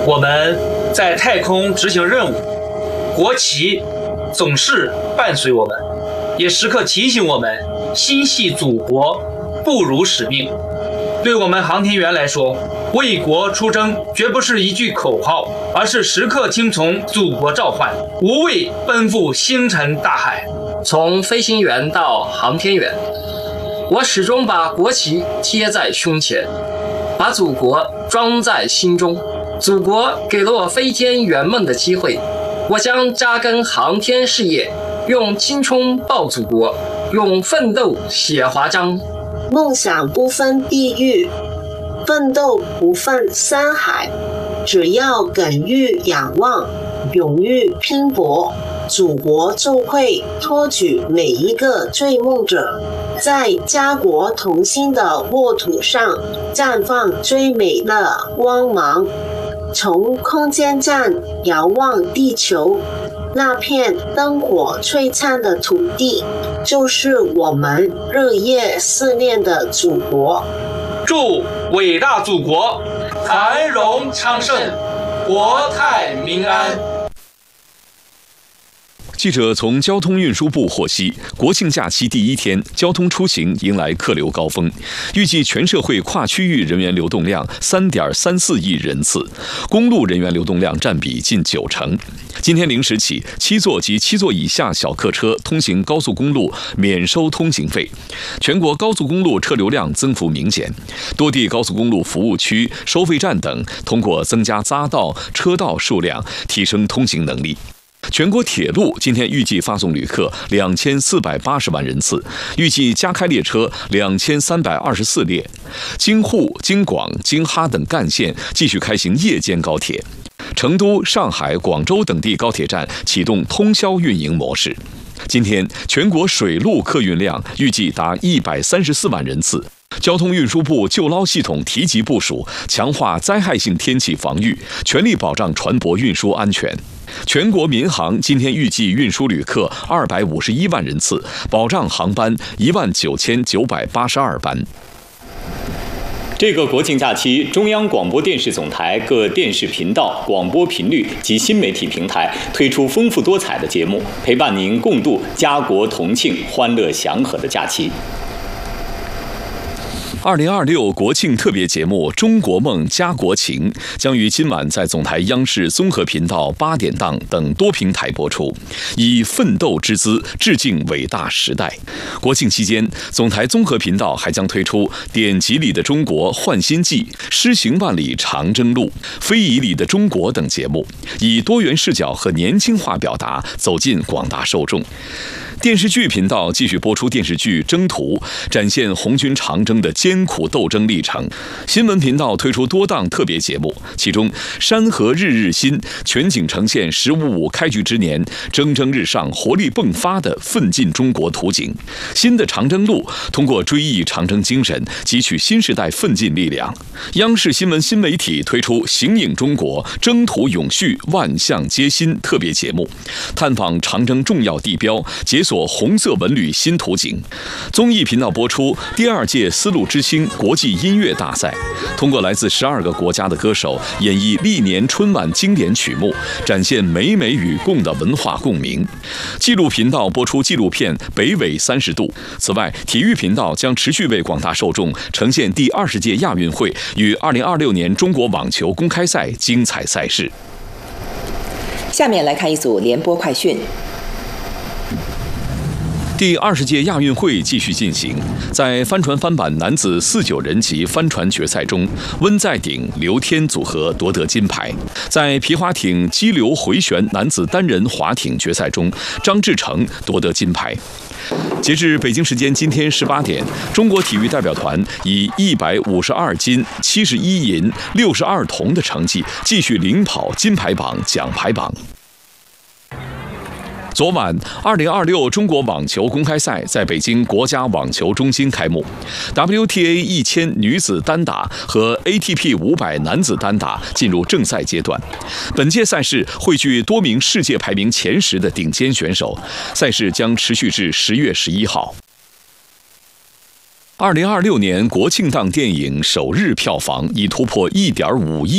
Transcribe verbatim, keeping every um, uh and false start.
我们在太空执行任务，国旗总是伴随我们，也时刻提醒我们心系祖国，不辱使命。对我们航天员来说，为国出征绝不是一句口号，而是时刻听从祖国召唤，无畏奔赴星辰大海。 从飞行员到航天员，我始终把国旗贴在胸前，把祖国装在心中。祖国给了我飞天圆梦的机会，我将扎根航天事业，用青春报祖国，用奋斗写华章。 梦想不分地域，奋斗不分山海，只要敢于仰望，勇于拼搏，祖国就会托举每一个追梦者，在家国同心的沃土上绽放最美的光芒。从空间站遥望地球，那片灯火璀璨的土地，就是我们日夜思念的祖国。 祝伟大祖国繁荣昌盛，国泰民安。 记者从交通运输部获悉，国庆假期第一天，交通出行迎来客流高峰，预计全社会跨区域人员流动量 三点三四亿人次，公路人员流动量占比近九成。今天零时起，七座及七座以下小客车通行高速公路免收通行费。全国高速公路车流量增幅明显，多地高速公路服务区、收费站等通过增加匝道、车道数量，提升通行能力。全国铁路今天预计发送旅客两千四百八十万人次，预计加开列车两千三百二十四列。京沪、京广、京哈等干线继续开行夜间高铁。成都、上海、广州等地高铁站启动通宵运营模式。今天全国水陆客运量预计达一百三十四万人次。交通运输部救捞系统提级部署，强化灾害性天气防御，全力保障船舶运输安全。全国民航今天预计运输旅客二百五十一万人次，保障航班一万九千九百八十二班。 这个国庆假期，中央广播电视总台各电视频道、广播频率及新媒体平台推出丰富多彩的节目，陪伴您共度家国同庆、欢乐祥和的假期。 二零二六国庆特别节目《中国梦家国情》将于今晚在总台央视综合频道八点档等多平台播出，以奋斗之姿致敬伟大时代。国庆期间，总台综合频道还将推出《典籍里的中国焕新记》《诗行万里长征路》《非遗里的中国》等节目，以多元视角和年轻化表达走进广大受众。电视剧频道继续播出电视剧《征途》，展现红军长征的艰苦斗争历程。新闻频道推出多档特别节目，其中《山河日日新》全景呈现十五五开局之年蒸蒸日上、活力迸发的奋进中国图景。新的长征路通过追忆长征精神，汲取新时代奋进力量。央视新闻新媒体推出《形影中国，征途永续，万象皆新》特别节目，探访长征重要地标，解锁红色文旅新图景。综艺频道播出第二届丝路之星国际音乐大赛，通过来自十二个国家的歌手演绎历年春晚经典曲目，展现美美与共的文化共鸣。纪录频道播出纪录片《北纬三十度》。此外，体育频道将持续为广大受众呈现第二十届亚运会与二零二六年中国网球公开赛精彩赛事。 下面来看一组联播快讯。 第二十届亚运会继续进行，在帆船翻板男子四九人级帆船决赛中，温在鼎、刘天组合夺得金牌。在皮划艇激流回旋男子单人划艇决赛中，张志成夺得金牌。截至北京时间今天十八点，中国体育代表团以一百五十二金、七十一银、六十二铜的成绩，继续领跑金牌榜、奖牌榜。昨晚，二零二六中国网球公开赛在北京国家网球中心开幕。W T A 一千女子单打和 A T P 五百男子单打进入正赛阶段。本届赛事汇聚多名世界排名前十的顶尖选手，赛事将持续至十月十一号。二零二六年国庆档电影首日票房已突破一点五亿。